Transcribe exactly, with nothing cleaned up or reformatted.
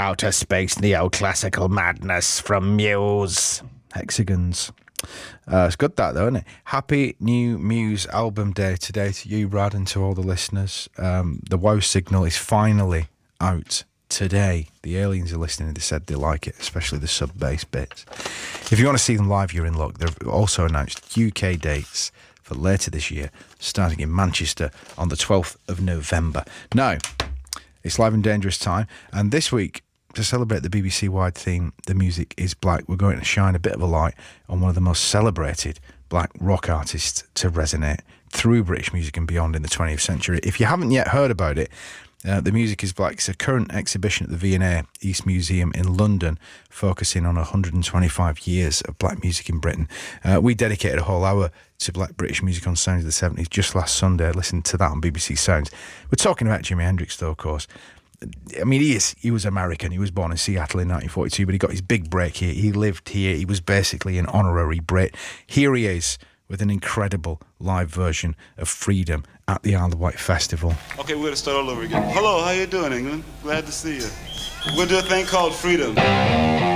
Outer Space Neoclassical Madness from Muse. Hexagons. Uh, it's good that though, isn't it? Happy new Muse album day today to you, Brad, and to all the listeners. Um, the Wow Signal is finally out today. The aliens are listening. They said they like it, especially the sub bass bits. If you want to see them live, you're in luck. They've also announced U K dates for later this year, starting in Manchester on the twelfth of November. Now, it's Live and Dangerous time, and this week, to celebrate the B B C-wide theme, The Music is Black, we're going to shine a bit of a light on one of the most celebrated black rock artists to resonate through British music and beyond in the twentieth century. If you haven't yet heard about it, uh, The Music is Black is a current exhibition at the V and A East Museum in London, focusing on one hundred twenty-five years of black music in Britain. Uh, we dedicated a whole hour to black British music on Sounds of the seventies just last Sunday. Listen to that on B B C Sounds. We're talking about Jimi Hendrix, though, of course. I mean, he is. He was American. He was born in Seattle in nineteen forty-two, but he got his big break here. He lived here. He was basically an honorary Brit. Here he is with an incredible live version of Freedom at the Isle of Wight Festival. Okay, we're going to start all over again. Hello, how you doing, England? Glad to see you. We're going to do a thing called Freedom.